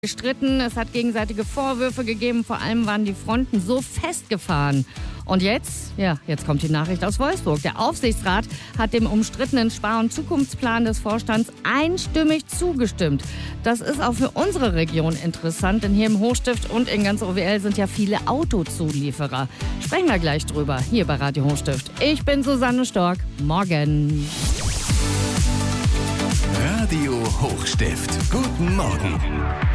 gestritten, es hat gegenseitige Vorwürfe gegeben, vor allem waren die Fronten so festgefahren. Und jetzt kommt die Nachricht aus Wolfsburg. Der Aufsichtsrat hat dem umstrittenen Spar- und Zukunftsplan des Vorstands einstimmig zugestimmt. Das ist auch für unsere Region interessant, denn hier im Hochstift und in ganz OWL sind ja viele Autozulieferer. Sprechen wir gleich drüber, hier bei Radio Hochstift. Ich bin Susanne Stork. Morgen. Radio Hochstift. Guten Morgen.